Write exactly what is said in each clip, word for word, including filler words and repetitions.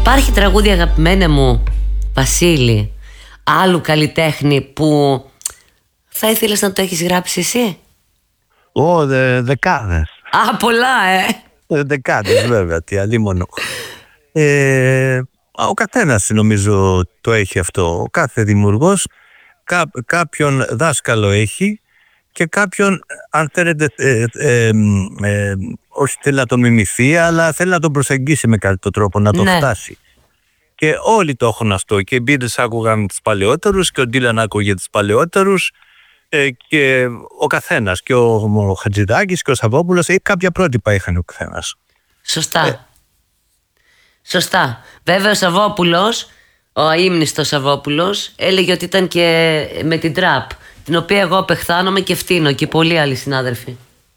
Υπάρχει τραγούδι, αγαπημένε μου Βασίλη, άλλου καλλιτέχνη που θα ήθελες να το έχεις γράψει εσύ? Ω, δε, δεκάδες. Α, πολλά, ε! Δεκάδες, βέβαια, τι αλίμονο. Ε, ο καθένας νομίζω το έχει αυτό. Ο κάθε δημιουργός κά, κάποιον δάσκαλο έχει και κάποιον, αν θέλετε, ε, ε, ε, όχι θέλει να τον μιμηθεί, αλλά θέλει να τον προσεγγίσει με κάποιο τρόπο, να το Ναι. φτάσει. Και όλοι το έχουν αυτό. Και οι Beatles άκουγαν τους παλαιότερους και ο Ντίλαν άκουγε τους παλαιότερους. Ε, και ο καθένας, και ο, ο Χατζηδάκης και ο Σαββόπουλος, ή κάποια πρότυπα είχαν ο καθένας. Σωστά. Ε. Σωστά. Βέβαια ο Σαββόπουλος, ο αείμνηστος Σαββόπουλος, έλεγε ότι ήταν και με την τραπ, την οποία εγώ απεχθάνομαι και φτύνω, και πολλοί άλλοι συνάδελφοι.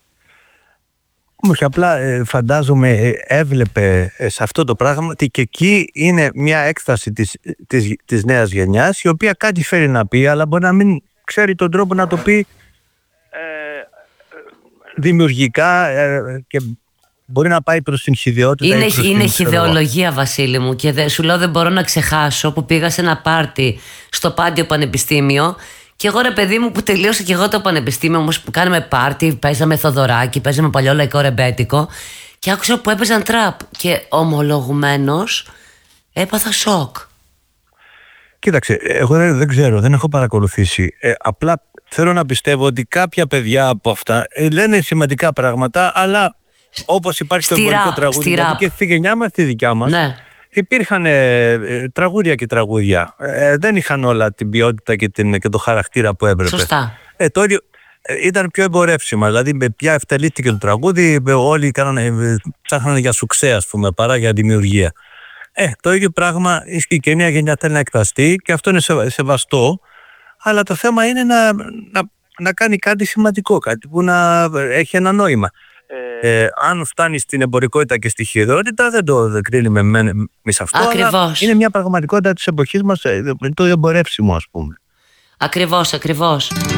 Όμως απλά ε, φαντάζομαι ε, έβλεπε ε, σε αυτό το πράγμα ότι και εκεί είναι μια έκσταση της, της, της νέας γενιάς, η οποία κάτι φέρει να πει, αλλά μπορεί να μην ξέρει τον τρόπο να το πει ε, δημιουργικά ε, και μπορεί να πάει προς την χυδαιότητα. Είναι, προς είναι την, χυδαιολογία, Βασίλη μου, και δε, σου λέω δεν μπορώ να ξεχάσω που πήγα σε ένα πάρτι στο Πάντιο Πανεπιστήμιο. Και εγώ, ρε παιδί μου, που τελείωσα και εγώ το πανεπιστήμιο, όμως που κάναμε πάρτι, παίζαμε Θοδωράκι, παίζαμε παλιό λαϊκό ρεμπέτικο, και άκουσα που έπαιζαν τραπ. Και ομολογουμένως έπαθα σοκ. Κοίταξε, εγώ δεν, δεν ξέρω, δεν έχω παρακολουθήσει. Ε, απλά θέλω να πιστεύω ότι κάποια παιδιά από αυτά ε, λένε σημαντικά πράγματα, αλλά όπως υπάρχει το εμπορικό τραγούδι, δηλαδή και στη γενιά μας, στη δικιά μας, ναι. υπήρχαν ε, ε, τραγούδια και τραγούδια. Ε, δεν είχαν όλα την ποιότητα και, την, και το χαρακτήρα που έπρεπε. Σωστά. Ε, το ίδιο ε, ήταν πιο εμπορεύσιμα. Δηλαδή, με πια ευτελίστηκε το τραγούδι, με, όλοι κάνανε, ε, ψάχνανε για σουξέ, ας πούμε, παρά για δημιουργία. Ε, το ίδιο πράγμα η και η νέα γενιά θέλει να εκφραστεί και αυτό είναι σε, σεβαστό. Αλλά το θέμα είναι να, να, να κάνει κάτι σημαντικό, κάτι που να έχει ένα νόημα. Ε, αν φτάνει στην εμπορικότητα και στη χειρότητα, δεν το κρίνουμε εμείς αυτό. Ακριβώς. Αλλά είναι μια πραγματικότητα της εποχής μας, το εμπορεύσιμο, ας πούμε. Ακριβώς, ακριβώς.